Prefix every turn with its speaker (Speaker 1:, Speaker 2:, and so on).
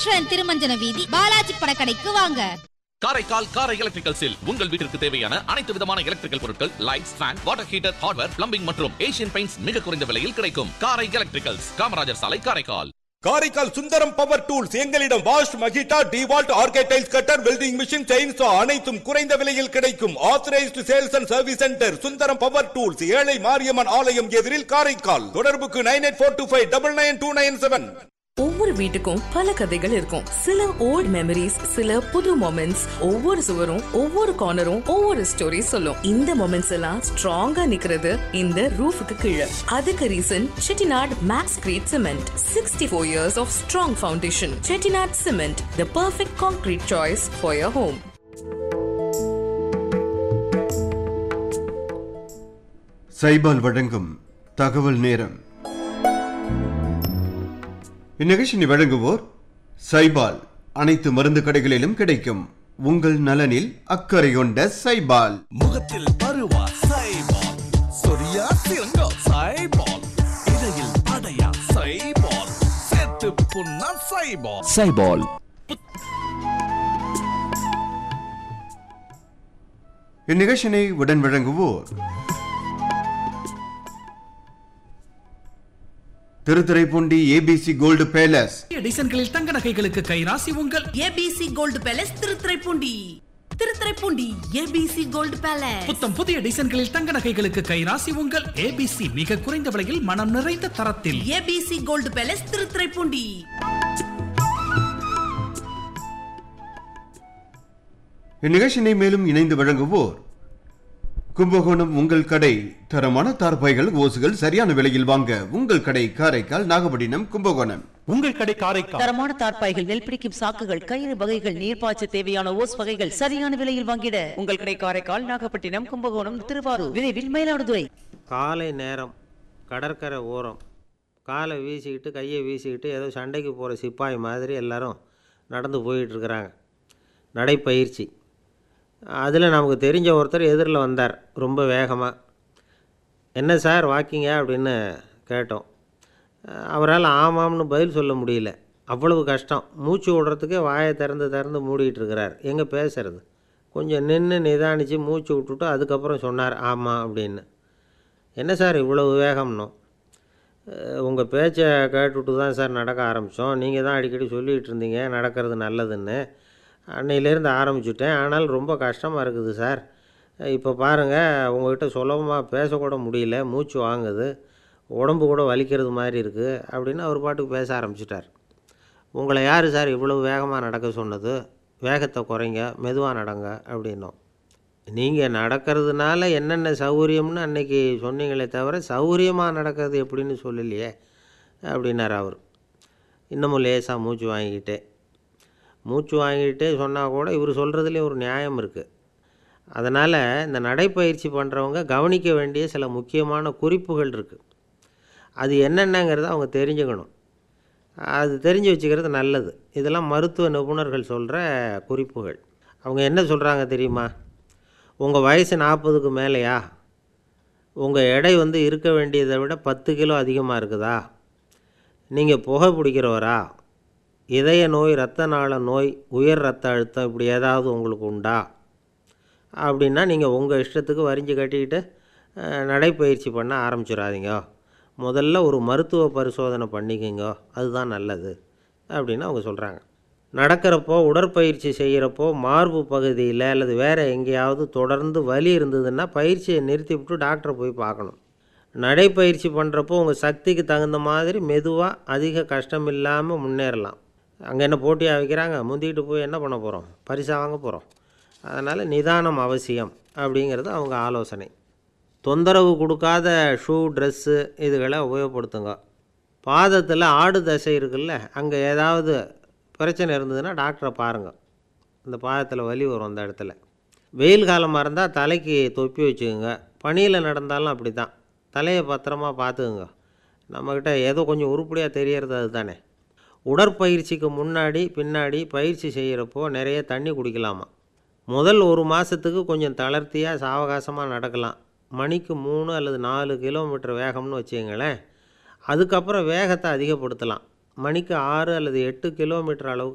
Speaker 1: ஈஸ்வரன் திருமஞ்சன வீதி பாலாஜி படக்கடைக்கு வாங்க.
Speaker 2: காரைக்கால் காரை எலக்ட்ரிக்கல்ஸில் உங்கள் வீட்டிற்கு தேவையான அனைத்து விதமான எலக்ட்ரிக்கல் பொருட்கள், lights, fan, water heater, hardware, plumbing மற்றும் ஏசியன் பெயிண்ட்ஸ் மிக குறைந்த விலையில் கிடைக்கும். காரை எலக்ட்ரிக்கல்ஸ், காமராஜர் சாலை, காரைக்கால்.
Speaker 3: காரைக்கால் சுந்தரம் பவர் டூல்ஸ் எங்களிடம் wash, மகிட்டா, டிவால்ட், ஆர்கேடைல்ஸ் cutter, welding machine, chainsaw அனைத்தும் குறைந்த விலையில் கிடைக்கும். Authorised sales and service centre Sundaram power tools, ஏழை மாரியம்மன் ஆலயம் எதிரில் காரைக்கால். தொடர்புக்கு 9842599297.
Speaker 4: ஒவ்வொரு வீட்டுக்கும் பல கதைகள் இருக்கும். சில ஓல்ட் மெமரிஸ், சில புது மொமெண்ட்ஸ். ஒவ்வொரு சுவரும் ஒவ்வொரு கார்னரும் ஒவ்வொரு ஸ்டோரி சொல்லும். இந்த மொமெண்ட்ஸ் எல்லாம் ஸ்ட்ராங்கா நிக்கிறது இந்த ரூஃபுக்கு கீழே. அதுக்கு reason Chettinad maths great cement. 64 years of strong foundation. Chettinad cement, the perfect concrete choice for your home.
Speaker 5: Saibol வழங்கும் தகவல் நேரம். இந்நிகழ்ச்சியை வழங்குவோர் சைபால். அனைத்து மருந்து கடைகளிலும் கிடைக்கும். உங்கள் நலனில் அக்கறை கொண்ட சைபால்.
Speaker 6: முகத்தில் பருவா சைபால், சொரியா சிறங்கா சைபால், இடையில் படையா சைபால், சேத்து புண்ணா சைபால். சைபால்.
Speaker 5: இந்நிகழ்ச்சியை உடன் வழங்குவோர் திருத்துறைப்பூண்டி ஏபிசி கோல்டு பேலஸ்.
Speaker 7: டிசைன்களில் தங்க நகைகளுக்கு கைராசி உங்கள்
Speaker 4: ABC gold palace Thiruthuraipoondi. Thiruthuraipoondi ABC gold palace.
Speaker 7: புத்தம் புதிய டிசைன்களில் தங்க நகைகளுக்கு கைராசி உங்கள் ஏபிசி. மிக குறைந்த விலையில் மனம் நிறைந்த தரத்தில்.
Speaker 4: ABC gold palace Thiruthuraipoondi.
Speaker 5: இந்நிகழ்ச்சியை மேலும் இணைந்து வழங்குவோர் கும்பகோணம் உங்கள் கடை. தரமான தார்பாய்கள், ஓசுகள் சரியான விலையில் வாங்க உங்கள் கடை காரைக்கால், நாகப்பட்டினம், கும்பகோணம்.
Speaker 8: உங்கள் கடை காரைக்கால்.
Speaker 9: தரமான தார்பாய்கள், நெல் பிடிக்கும் சாக்குகள், கயிறு வகைகள், நீர்ப்பாய்ச்ச தேவையான ஓஸ் வகைகள் சரியான விலையில் வாங்கிட உங்கள் கடை காரைக்கால், நாகப்பட்டினம், கும்பகோணம், திருவாரூர், விரைவில் மயிலாடுதுறை.
Speaker 10: காலை நேரம், கடற்கரை ஓரம், காலை வீசிக்கிட்டு கையை வீசிக்கிட்டு ஏதோ சண்டைக்கு போகிற சிப்பாய் மாதிரி எல்லாரும் நடந்து போயிட்டுருக்குறாங்க. நடைப்பயிற்சி. அதில் நமக்கு தெரிஞ்ச ஒருத்தர் எதிரில் வந்தார் ரொம்ப வேகமாக. என்ன சார் வாக்கிங்க அப்படின்னு கேட்டோம். அவரால் ஆமாம்னு பதில் சொல்ல முடியல. அவ்வளவு கஷ்டம். மூச்சு விடுறதுக்கே வாயை திறந்து மூடிகிட்டு இருக்கிறார். எங்கே பேசுறது? கொஞ்சம் நின்று நிதானித்து மூச்சு விட்டுட்டு அதுக்கப்புறம் சொன்னார் ஆமாம் அப்படின்னு. என்ன சார் இவ்வளவு வேகம்னோ? உங்கள் பேச்சை கேட்டுவிட்டு தான் சார் நடக்க ஆரம்பித்தோம். நீங்கள் தான் அடிக்கடி சொல்லிகிட்டு இருந்தீங்க நடக்கிறது நல்லதுன்னு. அன்னையிலேருந்து ஆரம்பிச்சுட்டேன். ஆனால் ரொம்ப கஷ்டமாக இருக்குது சார். இப்போ பாருங்கள், உங்கள்கிட்ட சுலபமாக பேசக்கூட முடியல, மூச்சு வாங்குது, உடம்பு கூட வலிக்கிறது மாதிரி இருக்குது அப்படின்னு அவர் பாட்டுக்கு பேச ஆரம்பிச்சிட்டார். உங்களை யார் சார் இவ்வளவு வேகமாக நடக்க சொன்னது? வேகத்தை குறைங்க, மெதுவாக நடங்க அப்படின்னோம். நீங்கள் நடக்கிறதுனால என்னென்ன சௌகரியம்னு அன்றைக்கி சொன்னீங்களே தவிர சௌகரியமாக நடக்கிறது எப்படின்னு சொல்லலையே அப்படின்னார் அவர். இன்னமும் லேசாக மூச்சு வாங்கிக்கிட்டே சொன்னால் கூட இவர் சொல்கிறதுலேயும் ஒரு நியாயம் இருக்குது. அதனால் இந்த நடைப்பயிற்சி பண்ணுறவங்க கவனிக்க வேண்டிய சில முக்கியமான குறிப்புகள் இருக்குது. அது என்னென்னங்கிறத அவங்க தெரிஞ்சுக்கணும். அது தெரிஞ்சு வச்சுக்கிறது நல்லது. இதெல்லாம் மருத்துவ நிபுணர்கள் சொல்கிற குறிப்புகள். அவங்க என்ன சொல்கிறாங்க தெரியுமா? உங்கள் வயசு 40க்கு மேலேயா? உங்கள் எடை இருக்க வேண்டியதை விட 10 கிலோ அதிகமாக இருக்குதா? நீங்கள் புகை பிடிக்கிறவரா? இதய நோய், இரத்த நாள நோய், உயர் இரத்த அழுத்தம் இப்படி ஏதாவது உங்களுக்கு உண்டா? அப்படின்னா நீங்கள் உங்கள் இஷ்டத்துக்கு வரிஞ்சு கட்டிக்கிட்டு நடைப்பயிற்சி பண்ண ஆரம்பிச்சிடாதீங்க. முதல்ல ஒரு மருத்துவ பரிசோதனை பண்ணிக்கோங்க, அதுதான் நல்லது அப்படின்னு அவங்க சொல்கிறாங்க. நடக்கிறப்போ, உடற்பயிற்சி செய்கிறப்போ மார்பு பகுதியில் அல்லது வேறு எங்கேயாவது தொடர்ந்து வலி இருந்ததுன்னா பயிற்சியை நிறுத்திவிட்டு டாக்டரை போய் பார்க்கணும். நடைப்பயிற்சி பண்ணுறப்போ உங்கள் சக்திக்கு தகுந்த மாதிரி மெதுவாக அதிக கஷ்டம் இல்லாமல் முன்னேறலாம். அங்கே என்ன போட்டியாக வைக்கிறாங்க? முந்திக்கிட்டு போய் என்ன பண்ண போகிறோம்? பரிசாக வாங்க போகிறோம். அதனால் நிதானம் அவசியம் அப்படிங்கிறது அவங்க ஆலோசனை. தொந்தரவு கொடுக்காத ஷூ, ட்ரெஸ்ஸு இதுகளை உபயோகப்படுத்துங்க. பாதத்தில் ஆடு தசை இருக்குல்ல, அங்கே ஏதாவது பிரச்சனை இருந்ததுன்னா டாக்டரை பாருங்கள். இந்த பாதத்தில் வலி வரும் அந்த இடத்துல. வெயில் காலமாக இருந்தால் தலைக்கு தொப்பி வச்சுக்கோங்க. பனியில் நடந்தாலும் அப்படி தான். தலையை பத்திரமா பார்த்துக்குங்க. நம்மக்கிட்ட ஏதோ கொஞ்சம் உருப்படியாக தெரியறது அது தானே. உடற்பயிற்சிக்கு முன்னாடி பின்னாடி பயிற்சி செய்கிறப்போ நிறைய தண்ணி குடிக்கலாமா. முதல் 1 மாதத்துக்கு கொஞ்சம் தளர்த்தியாக சாவகாசமாக நடக்கலாம். மணிக்கு 3 அல்லது 4 கிலோமீட்டர் வேகம்னு வச்சுங்களேன். அதுக்கப்புறம் வேகத்தை அதிகப்படுத்தலாம். மணிக்கு 6 அல்லது 8 கிலோமீட்டர் அளவுக்கு